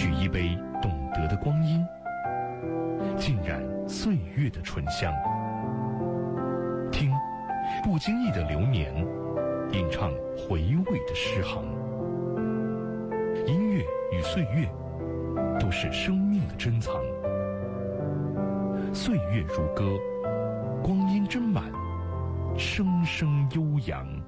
举一杯懂得的光阴，浸染岁月的醇香。听，不经意的流年，吟唱回味的诗行。音乐与岁月，都是生命的珍藏。岁月如歌，光阴斟满，声声悠扬。